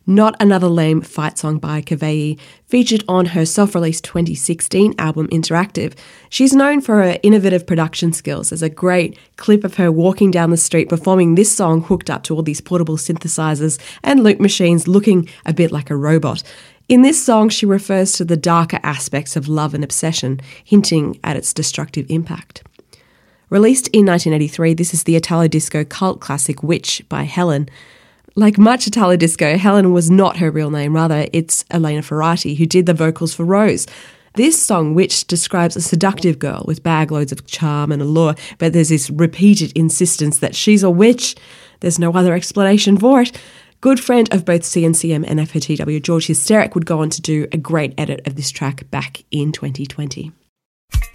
Not Another Lame fight song by Kavei, featured on her self-released 2016 album Interactive. She's known for her innovative production skills. There's a great clip of her walking down the street performing this song hooked up to all these portable synthesizers and loop machines, looking a bit like a robot. In this song, she refers to the darker aspects of love and obsession, hinting at its destructive impact. Released in 1983, this is the Italo disco cult classic Witch by Helen. Like much Italo disco, Helen was not her real name. Rather, it's Elena Ferrati, who did the vocals for Rose. This song, Witch, describes a seductive girl with bagloads of charm and allure, but there's this repeated insistence that she's a witch. There's no other explanation for it. Good friend of both CNCM and FOTW, George Hysteric, would go on to do a great edit of this track back in 2020.